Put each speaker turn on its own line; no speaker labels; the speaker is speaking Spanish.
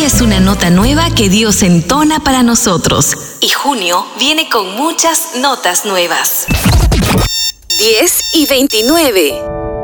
es una nota nueva que Dios entona para nosotros. Y junio viene con muchas notas nuevas.
10 y 29.